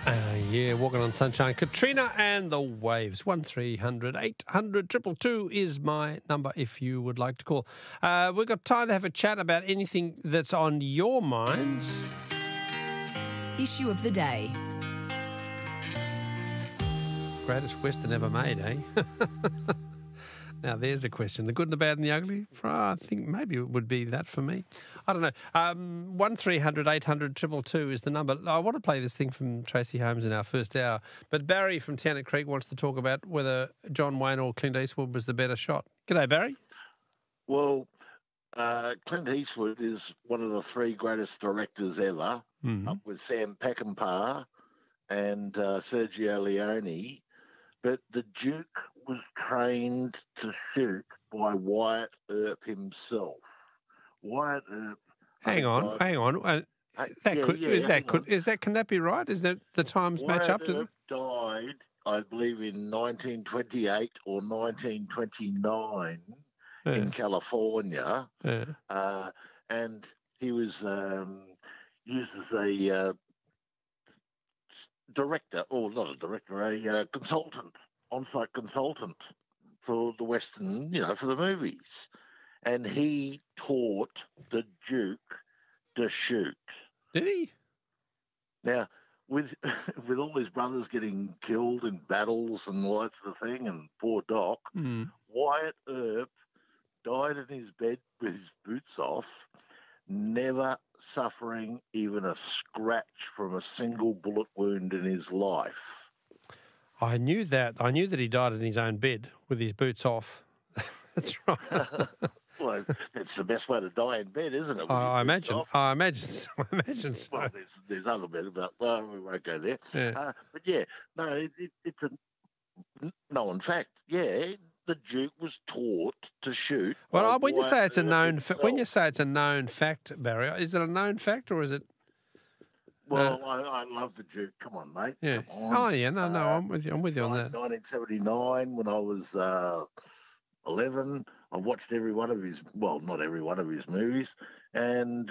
Yeah, Walking on Sunshine. Katrina and the Waves. 1300 800 222 is my number if you would like to call. We've got time to have a chat about anything that's on your minds. Issue of the day. Greatest Western ever made, eh? Now, there's a question. The good and the bad and the ugly? I think maybe it would be that for me. I don't know. 1300 800 222 is the number. I want to play this thing from Tracy Holmes in our first hour, but Barry from Townsend Creek wants to talk about whether John Wayne or Clint Eastwood was the better shot. G'day, Barry. Well, Clint Eastwood is one of the three greatest directors ever, up with Sam Peckinpah and Sergio Leone. But the Duke was trained to shoot by Wyatt Earp himself. Wyatt Earp. Hang on. Can that be right? Is that the times Wyatt match up to Earp died, I believe, in 1928 or 1929 in California. Yeah. And he was used as a director, or not a director, a consultant, on-site consultant for the Western, for the movies. And he taught the Duke to shoot. Did he? Now, with all his brothers getting killed in battles and all that sort of thing, and poor Doc, Wyatt Earp died in his bed with his boots off, never suffering even a scratch from a single bullet wound in his life. I knew that. I knew that he died in his own bed with his boots off. That's right. Well, it's the best way to die in bed, isn't it? I imagine so. Well, there's other beds, but we won't go there. Yeah. But yeah, no, it's a known fact. Yeah, the Duke was taught to shoot. Well, when you say it's a known fact, Barry, is it a known fact or is it? Well, I love the Duke. Come on, mate. Yeah. Come on. Oh yeah, no, I'm with you. I'm with you on that. 1979, when I was 11, I watched every one of his. Well, not every one of his movies, and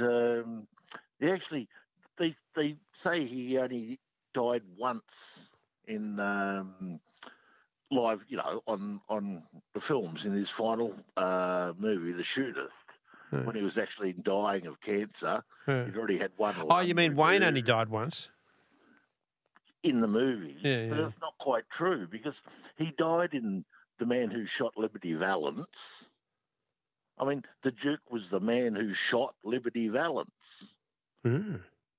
they say he only died once in live, on the films in his final movie, The Shootist, when he was actually dying of cancer. He'd already had one. Oh, you mean Wayne only died once? In the movie. Yeah. But it's not quite true, because he died in The Man Who Shot Liberty Valance. I mean, the Duke was the man who shot Liberty Valance. Yeah,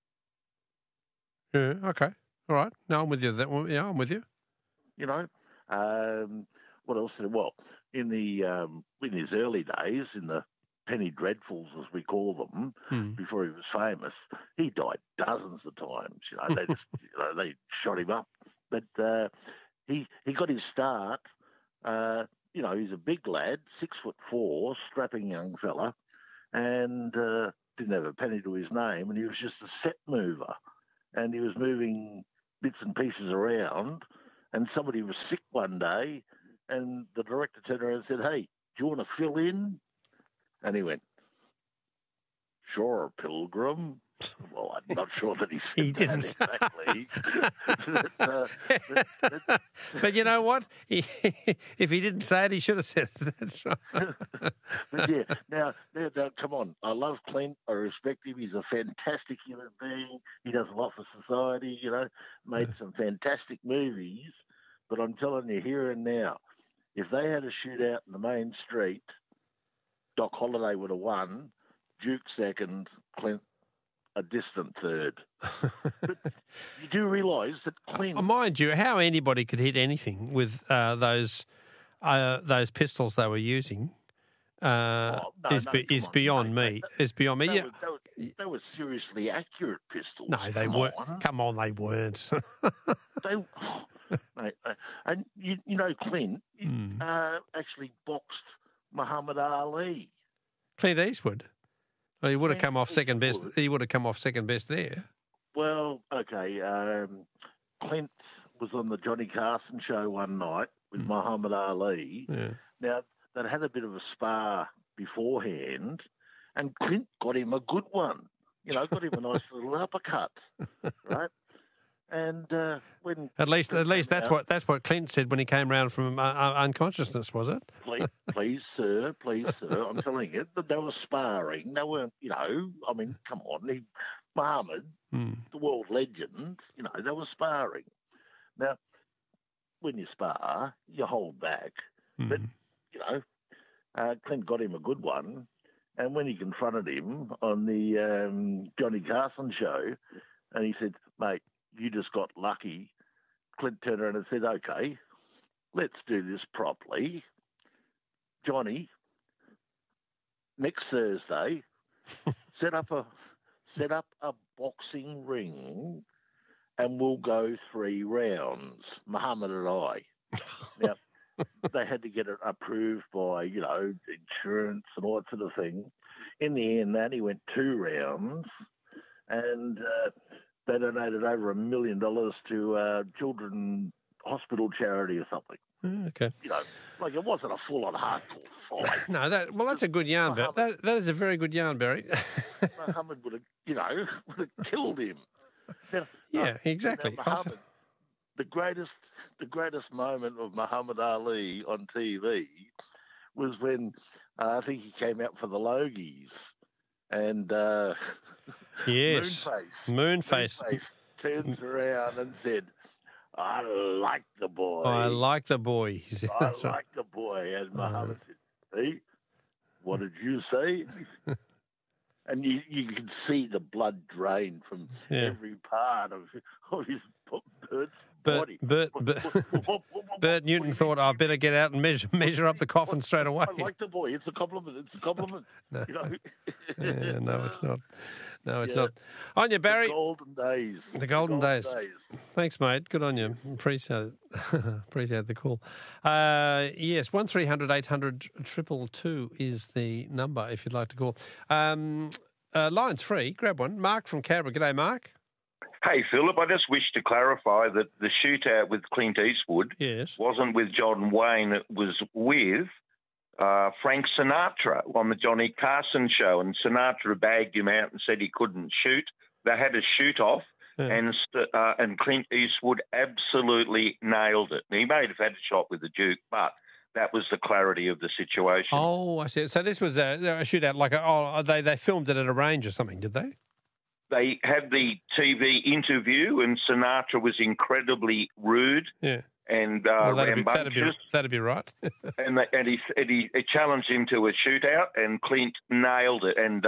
okay. All right. No, I'm with you. Yeah, I'm with you. What else? Well, in his early days, in the Penny Dreadfuls, as we call them, before he was famous, he died dozens of times. They just, they shot him up. But he got his start. He's a big lad, 6'4", strapping young fella, and didn't have a penny to his name, and he was just a set mover, and he was moving bits and pieces around. And somebody was sick one day, and the director turned around and said, "Hey, do you want to fill in?" And he went, "Sure, Pilgrim." Well, I'm not sure that he said He didn't exactly. But you know what? If he didn't say it, he should have said it. That's right. But yeah, now, come on. I love Clint. I respect him. He's a fantastic human being. He does a lot for society, made some fantastic movies. But I'm telling you here and now, if they had a shootout in the main street, Doc Holliday would have won, Duke second, Clint a distant third. But you do realise that Clint... Mind you, how anybody could hit anything with those pistols they were using is beyond me. It's beyond me. They were seriously accurate pistols. No, they weren't. Come on, they weren't. And Clint actually boxed Muhammad Ali. Clint Eastwood. Well, he would have come off second best. He would have come off second best there. Well, okay. Clint was on the Johnny Carson show one night with Muhammad Ali. Yeah. Now, they'd had a bit of a spar beforehand, and Clint got him a good one. Got him a nice little uppercut, right? And when At least that's what Clint said when he came round from unconsciousness, was it? please, sir, I'm telling you, that they were sparring. They weren't, I mean, come on, Muhammad, the world legend, they were sparring. Now, when you spar, you hold back, but Clint got him a good one, and when he confronted him on the Johnny Carson show, and he said, "Mate, you just got lucky." Clint turned around and said, "Okay, let's do this properly. Johnny, next Thursday, set up a boxing ring and we'll go 3 rounds, Muhammad and I." Now, they had to get it approved by, insurance and all that sort of thing. In the end, he went 2 rounds, and they donated over $1 million to children hospital charity or something. Okay. Like it wasn't a full-on hardcore fight. No, that's a good yarn, Barry. That is a very good yarn, Barry. Muhammad would have killed him. Now, yeah, exactly. Muhammad, the greatest moment of Muhammad Ali on TV was when I think he came out for the Logies, and yes, Moonface turns around and said, "I like the boy. I like the boy." I like the boy. And Muhammad said, "Hey, what did you say?" And you can see the blood drain from every part of his body. Bert Newton thought, "I better get out and measure up the coffin straight away." I like the boy. It's a compliment. No. No, it's not. No, it's not. On you, Barry. The golden days. Thanks, mate. Good on you. Appreciate it. Appreciate the call. Yes, 1300 800 222 is the number if you'd like to call. Line's free. Grab one. Mark from Canberra. G'day, Mark. Hey, Philip, I just wish to clarify that the shootout with Clint Eastwood wasn't with John Wayne. It was with Frank Sinatra on the Johnny Carson show, and Sinatra bagged him out and said he couldn't shoot. They had a shoot-off, and Clint Eastwood absolutely nailed it. He may have had a shot with the Duke, but that was the clarity of the situation. Oh, I see. So this was a shootout, they filmed it at a range or something, did they? They had the TV interview, and Sinatra was incredibly rude. Yeah. And rambunctious. That'd be right. and he challenged him to a shootout, and Clint nailed it, and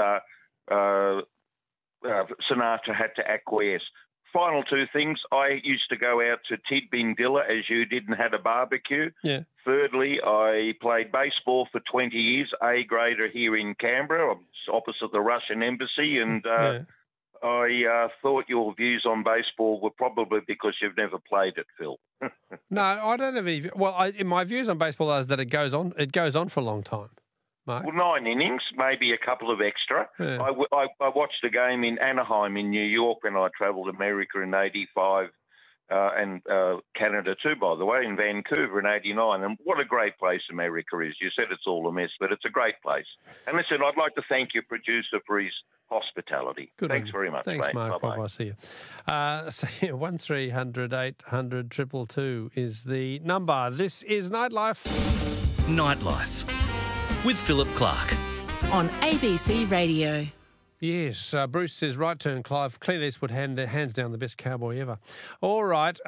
Sinatra had to acquiesce. Final 2 things. I used to go out to Tidbindilla as you did and had a barbecue. Yeah. Thirdly, I played baseball for 20 years, A grader here in Canberra, opposite the Russian embassy, and I thought your views on baseball were probably because you've never played it, Phil. No, I don't have any. Well, my views on baseball is that it goes on for a long time, Mark. Well, 9 innings, maybe a couple of extra. Yeah. I watched a game in Anaheim in New York when I travelled America in '85 and Canada too, by the way, in Vancouver in '89. And what a great place America is. You said it's all a mess, but it's a great place. And listen, I'd like to thank your producer for his hospitality. Thanks very much. Thanks, mate. Mark. Bye-bye. See you. 1300 800 222 is the number. This is Nightlife. Nightlife with Philip Clark on ABC Radio. Yes, Bruce says, right turn, Clive. Clint Eastwood hands down the best cowboy ever. All right,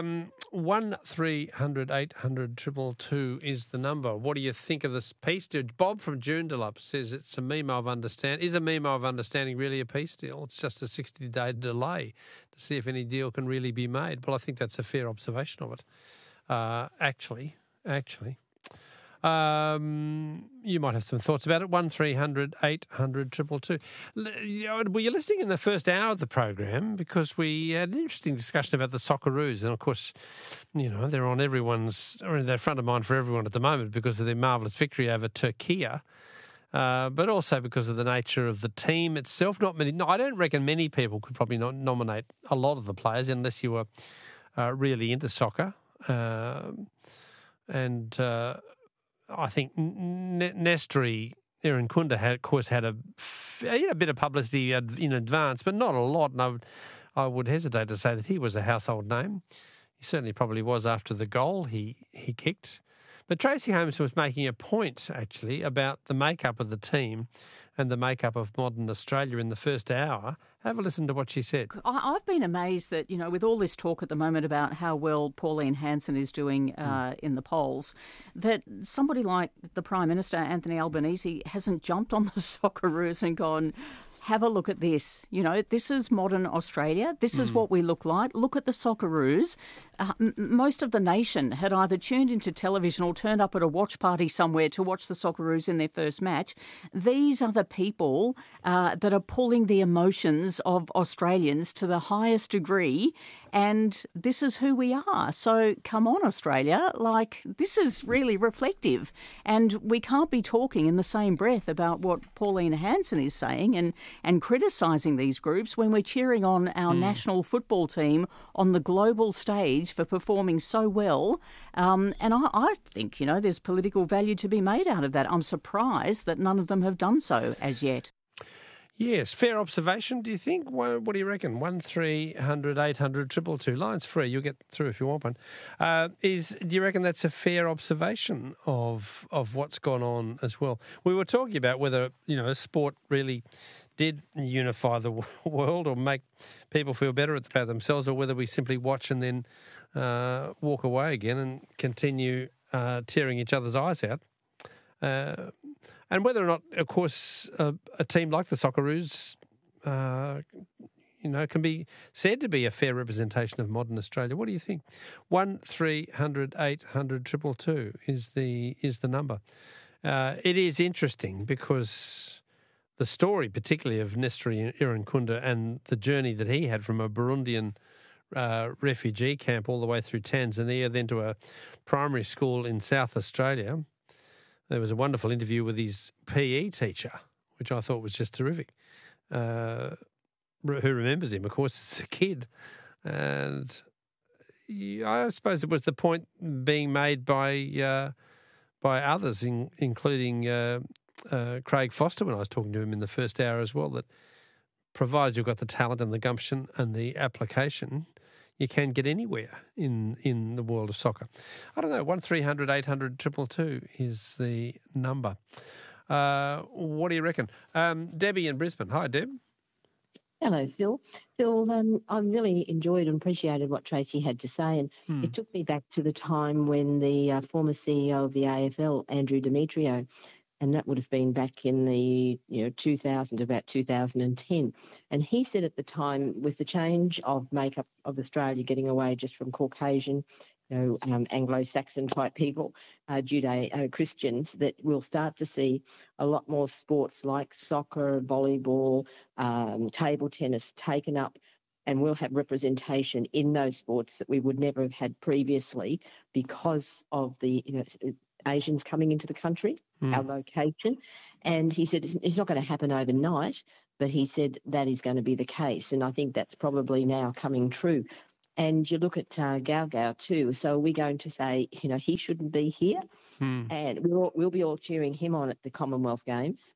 1300 800 222 is the number. What do you think of this peace deal? Bob from Joondalup says it's a memo of understanding. Is a memo of understanding really a peace deal? It's just a 60-day delay to see if any deal can really be made. Well, I think that's a fair observation of it, actually. You might have some thoughts about it. 1300 800 222. Were you listening in the first hour of the program? Because we had an interesting discussion about the Socceroos. And, of course, they're on they're front of mind for everyone at the moment because of their marvellous victory over Turkey. But also because of the nature of the team itself. I don't reckon many people could probably not nominate a lot of the players unless you were really into soccer. I think Nestri, Aaron Kunda, had a bit of publicity in advance, but not a lot. And I would hesitate to say that he was a household name. He certainly probably was after the goal he kicked. But Tracy Holmes was making a point, actually, about the makeup of the team and the makeup of modern Australia in the first hour. Have a listen to what she said. I've been amazed that, with all this talk at the moment about how well Pauline Hanson is doing in the polls, that somebody like the Prime Minister, Anthony Albanese, hasn't jumped on the Socceroos and gone, have a look at this. This is modern Australia. This is what we look like. Look at the Socceroos. Most of the nation had either tuned into television or turned up at a watch party somewhere to watch the Socceroos in their first match. These are the people that are pulling the emotions of Australians to the highest degree, and this is who we are. So come on, Australia. This is really reflective. And we can't be talking in the same breath about what Pauline Hanson is saying and criticising these groups when we're cheering on our national football team on the global stage for performing so well. And I think, there's political value to be made out of that. I'm surprised that none of them have done so as yet. Yes, fair observation, do you think? What do you reckon? 1300 800 222. Line's free. You'll get through if you want one. Do you reckon that's a fair observation of what's gone on as well? We were talking about whether, sport really did unify the world or make people feel better about themselves, or whether we simply watch and then walk away again and continue tearing each other's eyes out. And whether or not, of course, a team like the Socceroos, can be said to be a fair representation of modern Australia. What do you think? 1300 800 222 is the number. It is interesting because the story, particularly of Nestori Irankunda and the journey that he had from a Burundian refugee camp all the way through Tanzania, then to a primary school in South Australia. There was a wonderful interview with his PE teacher, which I thought was just terrific, who remembers him, of course, as a kid. And I suppose it was the point being made by others, including Craig Foster, when I was talking to him in the first hour as well, that provided you've got the talent and the gumption and the application, you can get anywhere in the world of soccer. I don't know, 1300 800 222 is the number. What do you reckon? Debbie in Brisbane. Hi, Deb. Hello, Phil. Phil, I really enjoyed and appreciated what Tracy had to say, and it took me back to the time when the former CEO of the AFL, Andrew Demetrio, and that would have been back in the 2000 to about 2010. And he said at the time, with the change of makeup of Australia getting away just from Caucasian, Anglo-Saxon type people, Judeo-Christians, that we'll start to see a lot more sports like soccer, volleyball, table tennis taken up, and we'll have representation in those sports that we would never have had previously because of the Asians coming into the country, our location. And he said it's not going to happen overnight, but he said that is going to be the case. And I think that's probably now coming true. And you look at Gaugao too. So are we going to say, he shouldn't be here? And we'll be all cheering him on at the Commonwealth Games.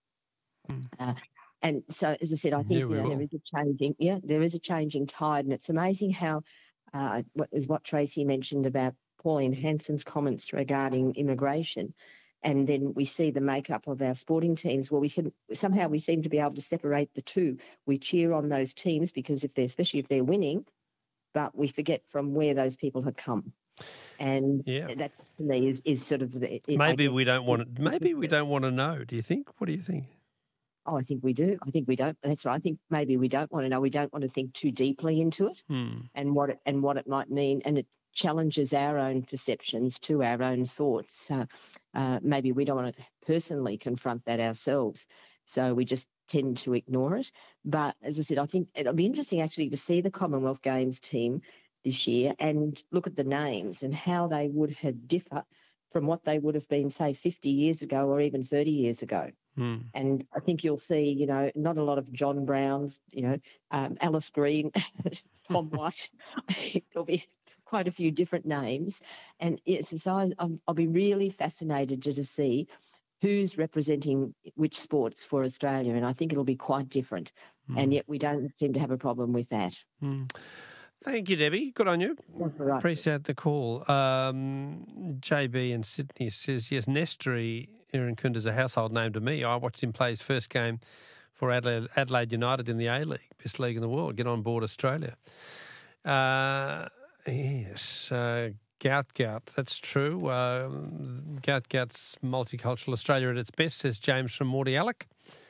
And so, as I said, I think there is a changing tide. And it's amazing how what Tracy mentioned about Pauline Hanson's comments regarding immigration, and then we see the makeup of our sporting teams. Well, we seem to be able to separate the two. We cheer on those teams because especially if they're winning, but we forget from where those people have come. And that to me is sort of maybe we don't want to know. Do you think? What do you think? Oh, I think we do. I think we don't. That's right. I think maybe we don't want to know. We don't want to think too deeply into it and what it might mean, and it challenges our own perceptions to our own thoughts. Maybe we don't want to personally confront that ourselves, so we just tend to ignore it. But as I said, I think it'll be interesting actually to see the Commonwealth Games team this year and look at the names and how they would have differ from what they would have been, say, 50 years ago or even 30 years ago. And I think you'll see, not a lot of John Browns, Alice Green, Tom White. I think there'll be quite a few different names. And so I'll be really fascinated to see who's representing which sports for Australia, and I think it'll be quite different. And yet we don't seem to have a problem with that. Thank you, Debbie. Good on you. Right. Appreciate the call. JB in Sydney says, yes, Nestory Irankunda is a household name to me. I watched him play his first game for Adelaide United in the A-League, best league in the world. Get on board, Australia. Yes, Gout, that's true. Gout's multicultural Australia at its best, says James from Mordialloc.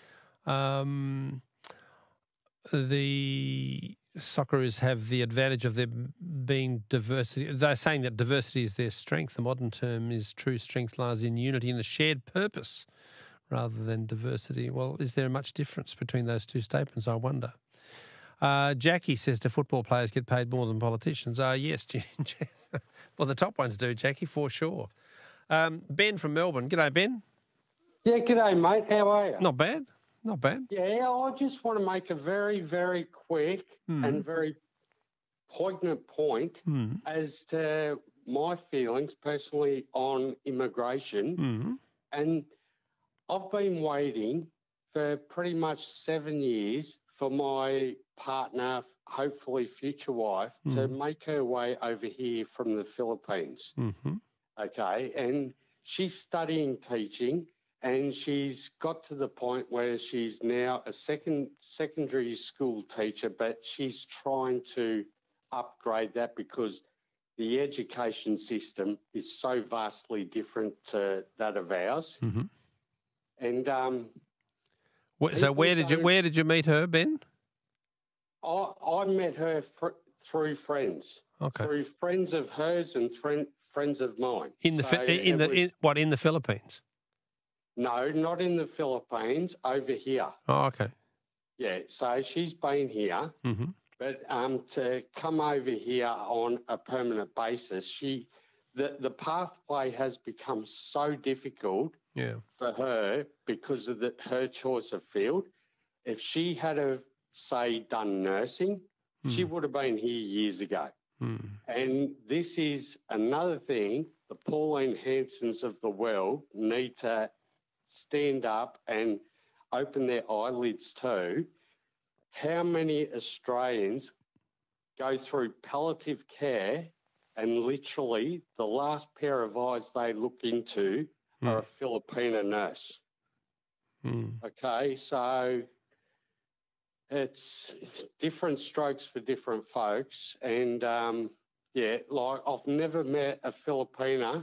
The Socceroos have the advantage of there being diversity. They're saying that diversity is their strength. The modern term is true strength lies in unity and a shared purpose rather than diversity. Well, is there much difference between those two statements, I wonder? Jackie says, do football players get paid more than politicians? Yes, well, the top ones do, Jackie, for sure. Ben from Melbourne. G'day, Ben. Yeah, g'day, mate. How are you? Not bad. Not bad. Yeah, I just want to make a very, very quick and very poignant point as to my feelings personally on immigration. And I've been waiting for pretty much 7 years for my partner, hopefully future wife, to make her way over here from the Philippines. Okay, and she's studying teaching, and she's got to the point where she's now a secondary school teacher, but she's trying to upgrade that because the education system is so vastly different to that of ours. And so where did you meet her, Ben? I met her through friends. Okay. Through friends of hers and friends of mine. In the Philippines? No, not in the Philippines. Over here. Oh, okay. Yeah. So she's been here, but to come over here on a permanent basis, the pathway has become so difficult for her because of her choice of field. If she had say done nursing, she would have been here years ago. And this is another thing the Pauline Hansons of the world need to stand up and open their eyelids to. How many Australians go through palliative care and literally the last pair of eyes they look into are a Filipino nurse? Okay, so it's different strokes for different folks. And, like I've never met a Filipino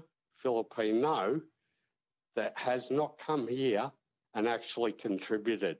that has not come here and actually contributed.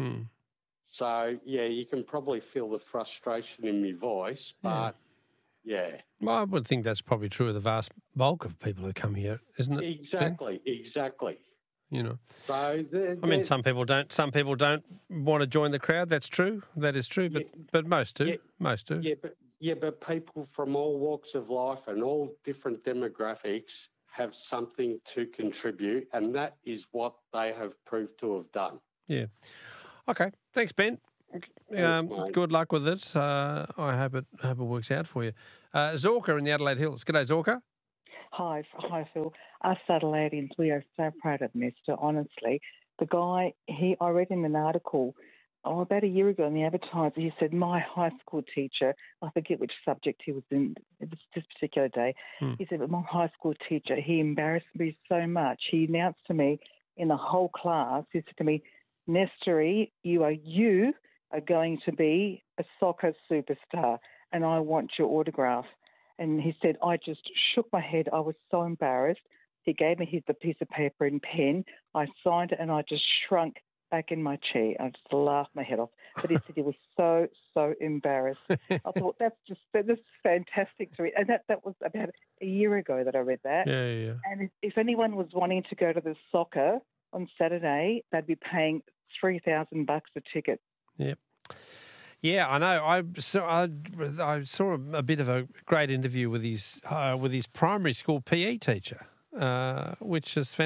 So, you can probably feel the frustration in my voice, but, Well, I would think that's probably true of the vast bulk of people who come here, isn't it? Exactly. You know, so some people don't want to join the crowd. That's true. That is true. But most do. Most do. But people from all walks of life and all different demographics have something to contribute, and that is what they have proved to have done. Yeah. Okay. Thanks, Ben. Good luck with it. I hope it works out for you. Zorka in the Adelaide Hills. G'day, Zorka. Hi, Phil. Us Adelaideans, we are so proud of Mister. Honestly, the guy, I read him an article about a year ago in the Advertiser. He said, my high school teacher, I forget which subject he was in this particular day. He said, but my high school teacher, he embarrassed me so much. He announced to me in the whole class, he said to me, Nestory, you are going to be a soccer superstar, and I want your autograph. And he said, I just shook my head. I was so embarrassed. He gave me the piece of paper and pen. I signed it, and I just shrunk back in my chair. I just laughed my head off. But he said he was so, so embarrassed. I thought, that's fantastic to read. And that was about a year ago that I read that. Yeah. And if anyone was wanting to go to the soccer on Saturday, they'd be paying $3,000 a ticket. Yep. Yeah, I know. I saw a bit of a great interview with his primary school PE teacher, which is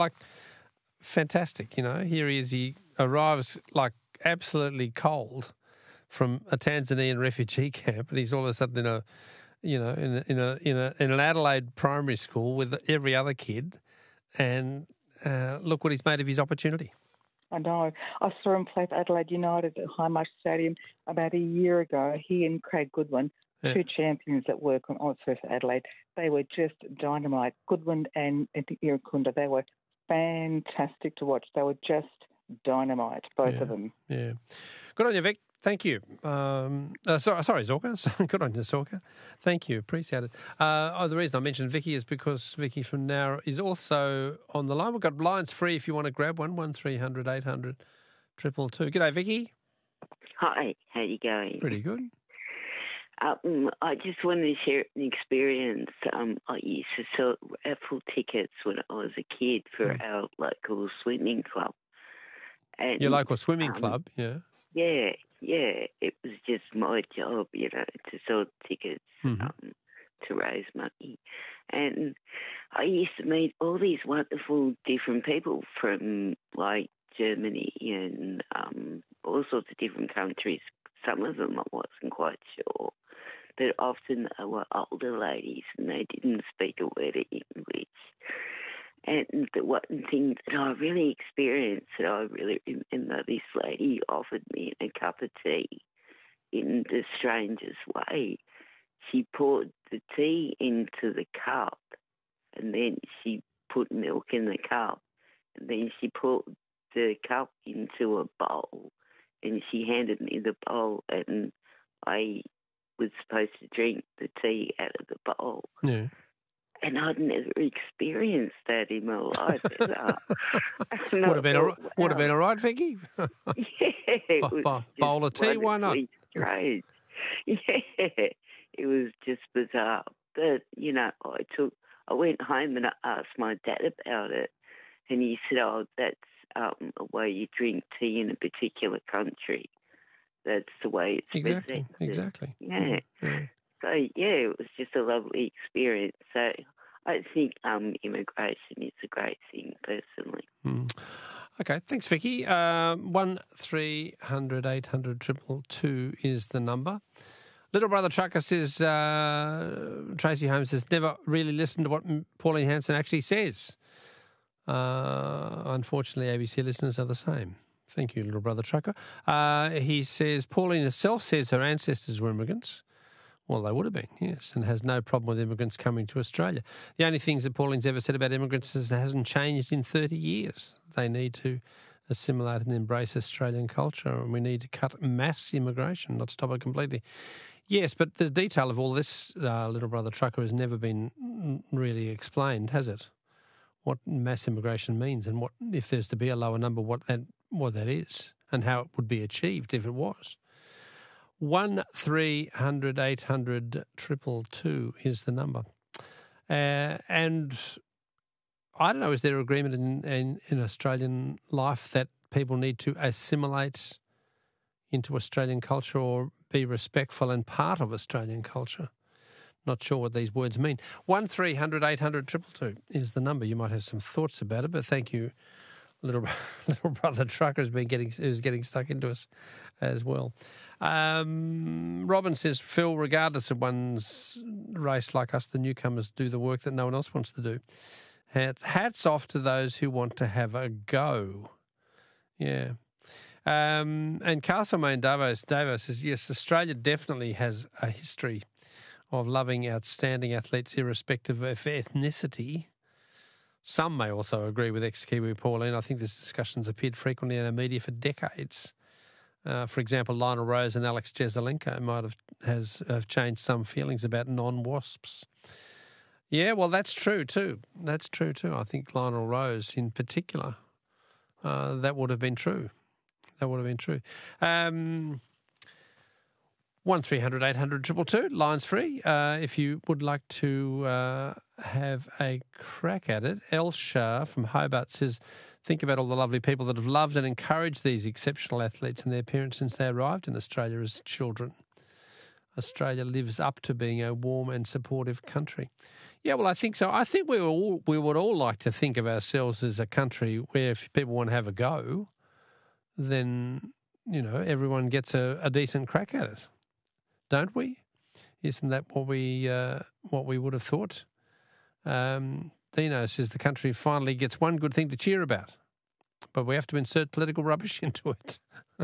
fantastic. You know, here he is. He arrives like absolutely cold from a Tanzanian refugee camp, and he's all of a sudden in an Adelaide primary school with every other kid, and look what he's made of his opportunity. I know. I saw him play for Adelaide United at Highmarsh Stadium about a year ago. He and Craig Goodwin, two champions that work on Oxford for Adelaide, they were just dynamite. Goodwin and Irukunda, they were fantastic to watch. They were just dynamite, both of them. Yeah. Good on you, Vic. Thank you. Sorry, Zorka. Good on you, Zorka. Thank you. Appreciate it. The reason I mentioned Vicky is because Vicky from Nowra is also on the line. We've got lines free if you want to grab one, 1300 800 222. G'day, Vicky. Hi, how you going? Pretty good. I just wanted to share an experience. I used to sell raffle tickets when I was a kid for our local swimming club. And, your local swimming club, yeah? Yeah. It was just my job, to sell tickets to raise money. And I used to meet all these wonderful different people from, like, Germany and all sorts of different countries. Some of them I wasn't quite sure. But often they were older ladies and they didn't speak a word of English. And the one thing that I really experienced that I really remember, this lady offered me a cup of tea in the strangest way. She poured the tea into the cup and then she put milk in the cup and then she put the cup into a bowl and she handed me the bowl and I was supposed to drink the tea out of the bowl. Yeah. And I'd never experienced that in my life. Would have been all right, Vicky. Yeah, bowl of tea, why not? Strange. Yeah, it was just bizarre. But I went home and I asked my dad about it, and he said, "Oh, that's a way you drink tea in a particular country. That's the way it's presented." Exactly. Yeah. So, it was just a lovely experience. So I think immigration is a great thing, personally. Okay, thanks, Vicky. 1300 800 222 is the number. Little Brother Trucker says, Tracy Holmes has never really listened to what Pauline Hanson actually says. Unfortunately, ABC listeners are the same. Thank you, Little Brother Trucker. He says, Pauline herself says her ancestors were immigrants. Well, they would have been, yes, and has no problem with immigrants coming to Australia. The only things that Pauline's ever said about immigrants is it hasn't changed in 30 years. They need to assimilate and embrace Australian culture, and we need to cut mass immigration, not stop it completely. Yes, but the detail of all this, Little Brother Trucker, has never been really explained, has it? What mass immigration means and what, if there's to be a lower number, what that is and how it would be achieved if it was. 1300 800 222 is the number. And I don't know, is there agreement in Australian life that people need to assimilate into Australian culture or be respectful and part of Australian culture? Not sure what these words mean. 1300 800 222 is the number. You might have some thoughts about it, but thank you, little brother Trucker, who's getting stuck into us as well. Robin says, Phil, regardless of one's race like us, the newcomers do the work that no one else wants to do. Hats off to those who want to have a go. Yeah. And Castlemaine Davo says, yes, Australia definitely has a history of loving outstanding athletes irrespective of ethnicity. Some may also agree with ex-Kiwi Pauline. I think this discussion's appeared frequently in our media for decades. For example, Lionel Rose and Alex Jesaulenko might have changed some feelings about non-WASPs. Yeah, well, that's true too. That's true too. I think Lionel Rose in particular, that would have been true. That would have been true. 1300 800 222, lines free. If you would like to have a crack at it. Elsha from Hobart says, think about all the lovely people that have loved and encouraged these exceptional athletes and their parents since they arrived in Australia as children. Australia lives up to being a warm and supportive country. Yeah, well, I think so. I think we would all like to think of ourselves as a country where if people want to have a go, then, everyone gets a decent crack at it. Don't we? Isn't that what we would have thought? Dino says the country finally gets one good thing to cheer about, but we have to insert political rubbish into it.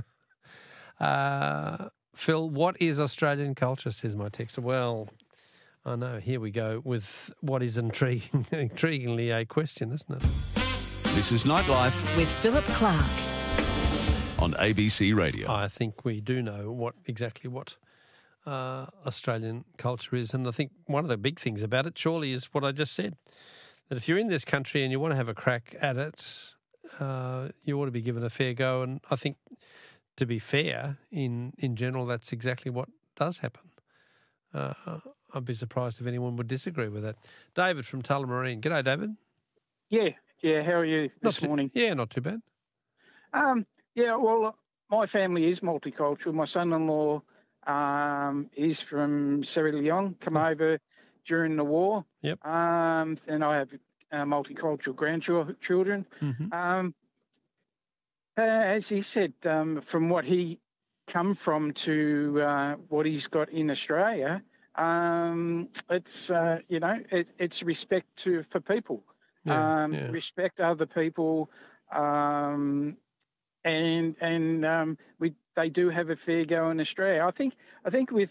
Phil, what is Australian culture, says my texter. Well, I know, here we go with what is intriguingly a question, isn't it? This is Nightlife with Philip Clark on ABC Radio. I think we do know exactly what Australian culture is, and I think one of the big things about it surely is what I just said, that if you're in this country and you want to have a crack at it, you ought to be given a fair go, and I think, to be fair, in general, that's exactly what does happen. I'd be surprised if anyone would disagree with that. David from Tullamarine. G'day, David. Yeah. How are you this morning? Yeah, not too bad. Well, my family is multicultural. My son-in-law is from Sierra Leone, come over during the war. Yep. And I have multicultural grandchildren. Mm-hmm. As he said, from what he come from to what he's got in Australia, it's it's respect for people, respect other people, and they do have a fair go in Australia. I think with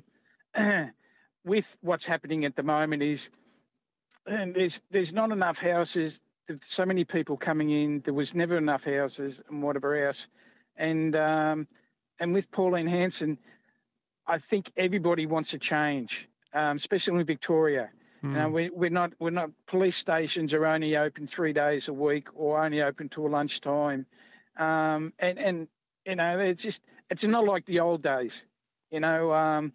with what's happening at the moment is, and there's not enough houses. There's so many people coming in. There was never enough houses and whatever else, and with Pauline Hanson, I think everybody wants a change, especially in Victoria. You know, we're not police stations are only open 3 days a week or only open till lunchtime, and you know, it's not like the old days. The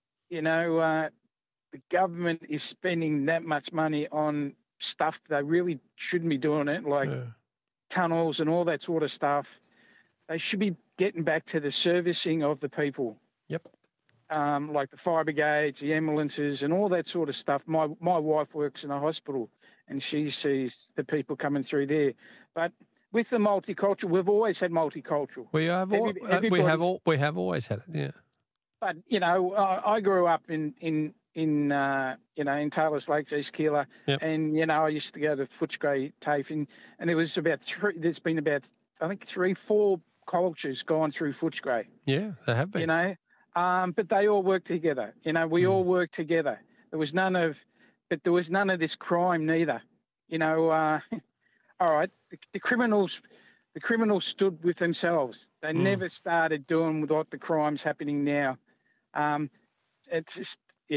government is spending that much money on stuff they really shouldn't be doing it, like tunnels and all that sort of stuff. They should be getting back to the servicing of the people. Yep. Like the fire brigades, the ambulances, and all that sort of stuff. My wife works in a hospital, and she sees the people coming through there. But with the multicultural, we've always had multicultural. We have always had it. Yeah. But I grew up in Taylor's Lakes, East Keilor, and I used to go to Footscray TAFE, and there was there's been about I think 3-4 cultures gone through Footscray. Yeah, they have been. But they all work together. We all work together. There was none of this crime neither. All right, the criminals stood with themselves. They never started doing what the crime's happening now. It's just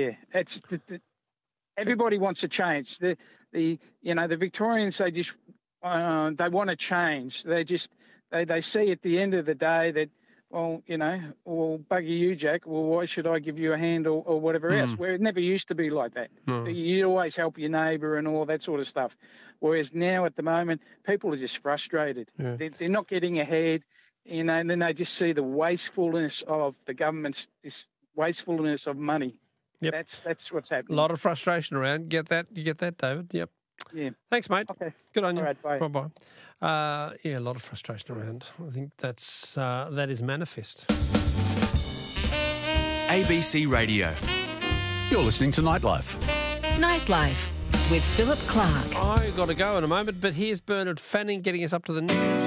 everybody wants to change. The Victorians, they just they want to change. They see at the end of the day that, well, bugger you, Jack. Well, why should I give you a hand or whatever else? Where it never used to be like that. You always help your neighbour and all that sort of stuff. Whereas now, at the moment, people are just frustrated. Yeah. They're not getting ahead, and then they just see the wastefulness of the government's, this wastefulness of money. Yep. That's what's happening. A lot of frustration around. You get that, David? Yep. Yeah. Thanks, mate. Okay. Good on you. All right, bye. Bye-bye. A lot of frustration around. I think that is manifest. ABC Radio. You're listening to Nightlife. Nightlife with Philip Clark. I got to go in a moment, but here's Bernard Fanning getting us up to the news.